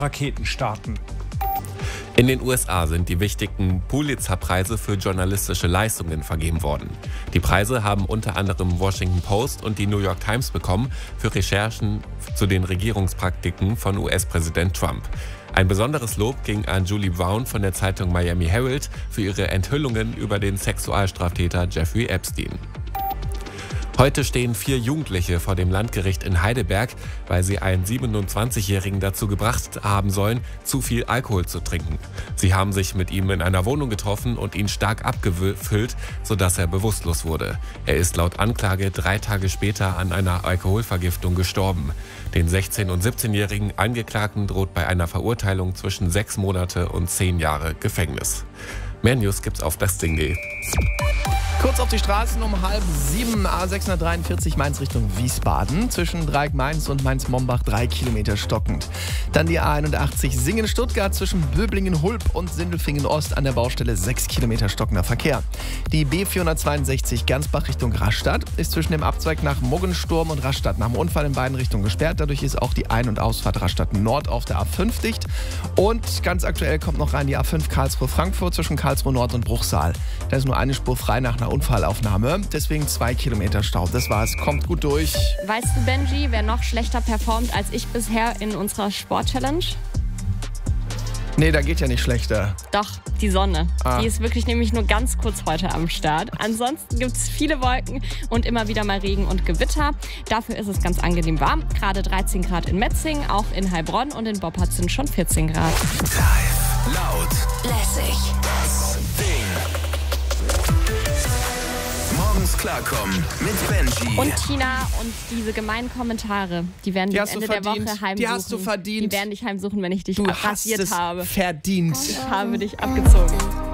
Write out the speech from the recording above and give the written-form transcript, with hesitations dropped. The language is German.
Raketen starten. In den USA sind die wichtigen Pulitzer-Preise für journalistische Leistungen vergeben worden. Die Preise haben unter anderem Washington Post und die New York Times bekommen für Recherchen zu den Regierungspraktiken von US-Präsident Trump. Ein besonderes Lob ging an Julie Brown von der Zeitung Miami Herald für ihre Enthüllungen über den Sexualstraftäter Jeffrey Epstein. Heute stehen 4 Jugendliche vor dem Landgericht in Heidelberg, weil sie einen 27-Jährigen dazu gebracht haben sollen, zu viel Alkohol zu trinken. Sie haben sich mit ihm in einer Wohnung getroffen und ihn stark abgefüllt, sodass er bewusstlos wurde. Er ist laut Anklage 3 Tage später an einer Alkoholvergiftung gestorben. Den 16- und 17-jährigen Angeklagten droht bei einer Verurteilung zwischen 6 Monate und 10 Jahre Gefängnis. Mehr News gibt's auf das-Ding.de. Kurz auf die Straßen um 6:30, A643 Mainz Richtung Wiesbaden. Zwischen Dreieck-Mainz und Mainz-Mombach 3 Kilometer stockend. Dann die A81 Singen-Stuttgart zwischen Böblingen-Hulb und Sindelfingen-Ost an der Baustelle 6 Kilometer stockender Verkehr. Die B462 Gernsbach Richtung Rastatt ist zwischen dem Abzweig nach Muggensturm und Rastatt nach dem Unfall in beiden Richtungen gesperrt. Dadurch ist auch die Ein- und Ausfahrt Rastatt Nord auf der A5 dicht. Und ganz aktuell kommt noch rein die A5 Karlsruhe-Frankfurt zwischen Karlsruhe Nord und Bruchsal. Da ist nur eine Spur frei nach einer Unfallaufnahme, deswegen 2 Kilometer Stau. Das war's, kommt gut durch. Weißt du, Benji, wer noch schlechter performt als ich bisher in unserer Sport-Challenge? Nee, da geht ja nicht schlechter. Doch, die Sonne. Die ist wirklich nämlich nur ganz kurz heute am Start. Ansonsten gibt es viele Wolken und immer wieder mal Regen und Gewitter. Dafür ist es ganz angenehm warm. Gerade 13 Grad in Metzingen, auch in Heilbronn und in Boppard sind schon 14 Grad. Live, laut, lässig. das Ding. Morgens klarkommen mit Benji. Und Tina, und diese gemeinen Kommentare, die werden dich Ende der Woche heimsuchen. Die hast du verdient. Die werden dich heimsuchen, wenn ich dich Du hast abrasiert es habe. verdient. Ich habe dich abgezogen.